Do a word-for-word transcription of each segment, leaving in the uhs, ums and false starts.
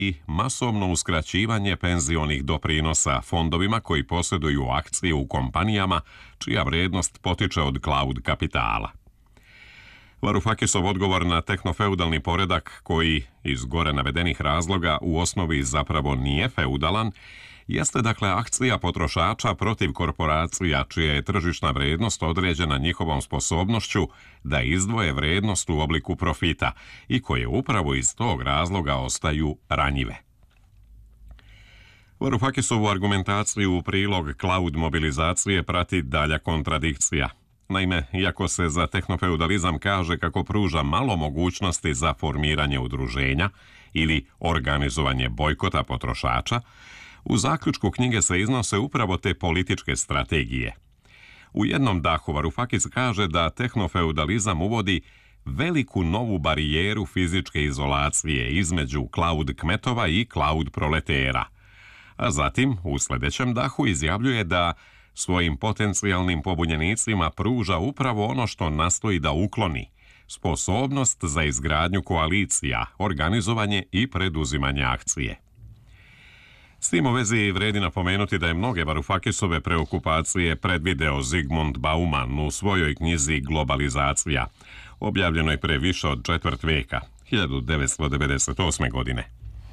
i masovno uskraćivanje penzionih doprinosa fondovima koji posjeduju akcije u kompanijama čija vrijednost potiče od cloud kapitala. Varoufakisov odgovor na tehnofeudalni poredak, koji iz gore navedenih razloga u osnovi zapravo nije feudalan, jeste dakle akcija potrošača protiv korporacija čija je tržišna vrijednost određena njihovom sposobnošću da izdvoje vrijednost u obliku profita i koje upravo iz tog razloga ostaju ranjive. Varoufakisovu argumentaciju u prilog cloud mobilizacije prati dalja kontradikcija. Naime, iako se za tehnofeudalizam kaže kako pruža malo mogućnosti za formiranje udruženja ili organizovanje bojkota potrošača, u zaključku knjige se iznose upravo te političke strategije. U jednom dahu Varoufakis kaže da tehnofeudalizam uvodi veliku novu barijeru fizičke izolacije između cloud kmetova i cloud proletera, a zatim u sljedećem dahu izjavljuje da svojim potencijalnim pobunjenicima pruža upravo ono što nastoji da ukloni: sposobnost za izgradnju koalicija, organizovanje i preduzimanje akcije. S tim u vezi vredi napomenuti da je mnoge Varoufakisove preokupacije predvideo Zygmunt Bauman u svojoj knjizi Globalizacija, objavljenoj pre više od četvrt veka, hiljadu devetsto devedeset osme. godine.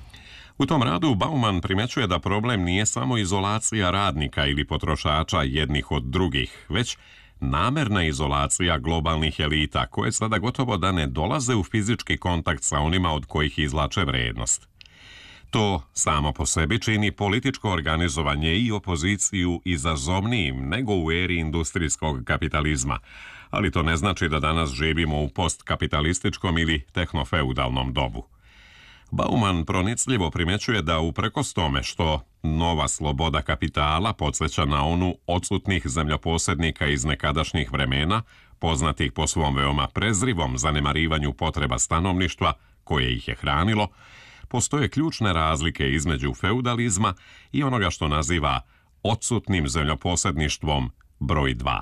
U tom radu Bauman primjećuje da problem nije samo izolacija radnika ili potrošača jednih od drugih, već namerna izolacija globalnih elita koje sada gotovo da ne dolaze u fizički kontakt sa onima od kojih izvlače vrijednost. To samo po sebi čini političko organizovanje i opoziciju izazovnijim nego u eri industrijskog kapitalizma, ali to ne znači da danas živimo u postkapitalističkom ili tehnofeudalnom dobu. Bauman pronicljivo primjećuje da uprkos tome što nova sloboda kapitala podsjeća na onu odsutnih zemljoposjednika iz nekadašnjih vremena, poznatih po svom veoma prezrivom zanemarivanju potreba stanovništva koje ih je hranilo, postoje ključne razlike između feudalizma i onoga što naziva odsutnim zemljoposjedništvom broj dva.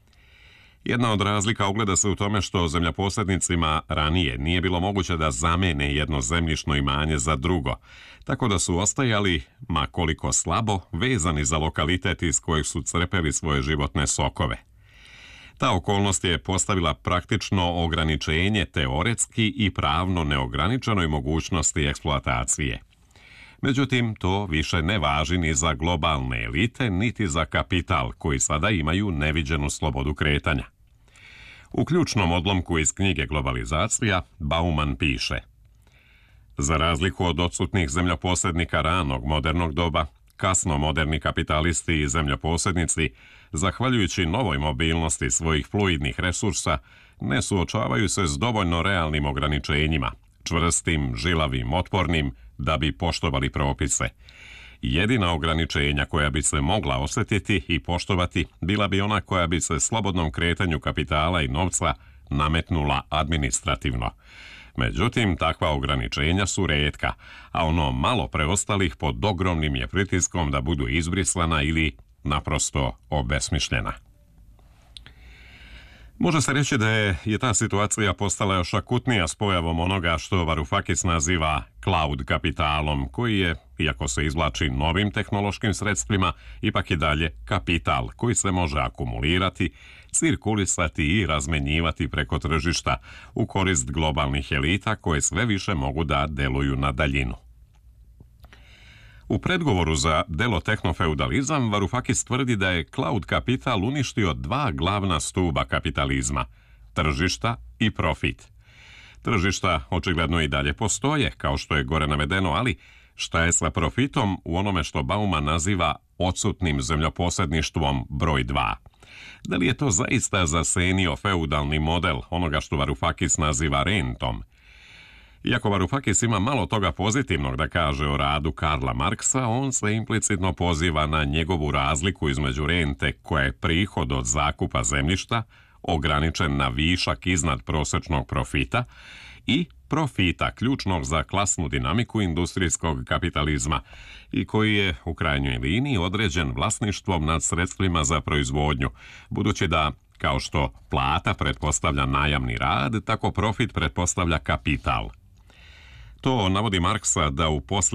Jedna od razlika ogleda se u tome što zemljoposjednicima ranije nije bilo moguće da zamene jedno zemljišno imanje za drugo, tako da su ostajali, ma koliko slabo, vezani za lokalitet iz kojeg su crpeli svoje životne sokove. Ta okolnost je postavila praktično ograničenje teoretski i pravno neograničenoj mogućnosti eksploatacije. Međutim, to više ne važi ni za globalne elite, niti za kapital, koji sada imaju neviđenu slobodu kretanja. U ključnom odlomku iz knjige Globalizacija Bauman piše: za razliku od odsutnih zemljoposjednika ranog modernog doba, kasno moderni kapitalisti i zemljoposjednici, zahvaljujući novoj mobilnosti svojih fluidnih resursa, ne suočavaju se s dovoljno realnim ograničenjima, čvrstim, žilavim, otpornim, da bi poštovali propise. Jedina ograničenja koja bi se mogla osjetiti i poštovati bila bi ona koja bi se slobodnom kretanju kapitala i novca nametnula administrativno. Međutim, takva ograničenja su rijetka, a ono malo preostalih pod ogromnim je pritiskom da budu izbrisana ili naprosto obesmišljena. Može se reći da je, je ta situacija postala još akutnija s pojavom onoga što Varoufakis naziva cloud kapitalom, koji je, iako se izvlači novim tehnološkim sredstvima, ipak i dalje kapital koji se može akumulirati, cirkulisati i razmenjivati preko tržišta u korist globalnih elita koje sve više mogu da deluju na daljinu. U predgovoru za delo Tehnofeudalizam Varoufakis tvrdi da je cloud kapital uništio dva glavna stuba kapitalizma, tržišta i profit. Tržišta očigledno i dalje postoje, kao što je gore navedeno, ali šta je sa profitom u onome što Bauman naziva odsutnim zemljoposjedništvom broj dva? Da li je to zaista zasenio feudalni model onoga što Varoufakis naziva rentom? Iako Varoufakis ima malo toga pozitivnog da kaže o radu Karla Marksa, on se implicitno poziva na njegovu razliku između rente koja je prihod od zakupa zemljišta, ograničen na višak iznad prosječnog profita, i profita ključnog za klasnu dinamiku industrijskog kapitalizma i koji je u krajnjoj liniji određen vlasništvom nad sredstvima za proizvodnju, budući da, kao što plata pretpostavlja najamni rad, tako profit pretpostavlja kapital. To navodi Marksa da u posljednjem